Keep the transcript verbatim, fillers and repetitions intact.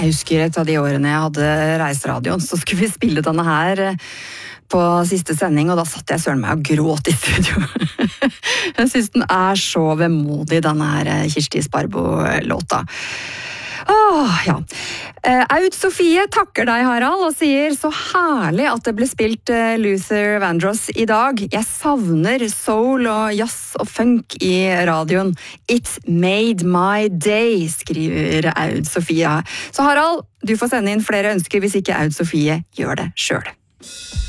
Jeg husker et av de årene jeg hadde reiseradioen, så skulle vi spille denne her på siste sending, og da satt jeg søren meg og gråt i studio. Jeg synes den er så vemodig, denne her Kirsti Sparbo-låta. Åh, ja. Aud Sofie takker deg, Harald, og sier så herlig at det ble spilt Luther Vandross i dag. Jeg savner soul og jazz og funk i radioen. It made my day, skriver Aud Sofie. Så Harald, du får sende inn flere ønsker hvis ikke Aud Sofie gjør det selv.